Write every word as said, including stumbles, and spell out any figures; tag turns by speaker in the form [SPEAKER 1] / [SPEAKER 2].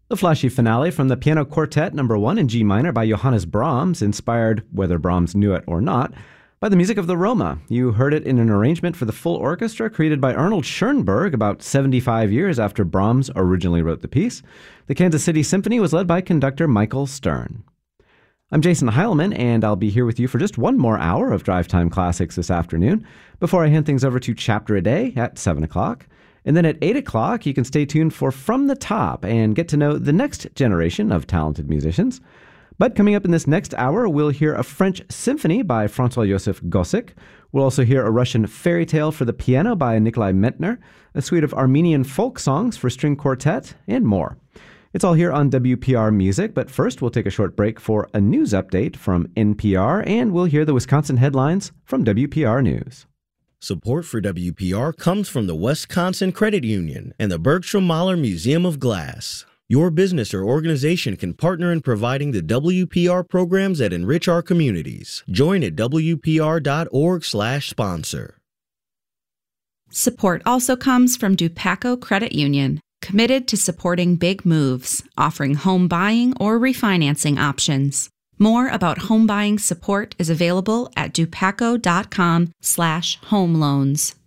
[SPEAKER 1] The flashy finale from the Piano Quartet number one in G minor by Johannes Brahms, inspired, whether Brahms knew it or not, by the music of the Roma. You heard it in an arrangement for the full orchestra created by Arnold Schoenberg about seventy-five years after Brahms originally wrote the piece. The Kansas City Symphony was led by conductor Michael Stern. I'm Jason Heilman, and I'll be here with you for just one more hour of Drive Time Classics this afternoon before I hand things over to Chapter a Day at seven o'clock. And then at eight o'clock, you can stay tuned for From the Top and get to know the next generation of talented musicians. But coming up in this next hour, we'll hear a French symphony by Francois-Joseph Gossec. We'll also hear a Russian fairy tale for the piano by Nikolai Mentner, a suite of Armenian folk songs for string quartet, and more. It's all here on W P R Music, but first we'll take a short break for a news update from N P R, and we'll hear the Wisconsin headlines from W P R News.
[SPEAKER 2] Support for W P R comes from the Wisconsin Credit Union and the Bergstrom Mahler Museum of Glass. Your business or organization can partner in providing the W P R programs that enrich our communities. Join at W P R dot org slash sponsor.
[SPEAKER 3] Support also comes from Dupaco Credit Union, committed to supporting big moves, offering home buying or refinancing options. More about home buying support is available at dupaco dot com slash home loans.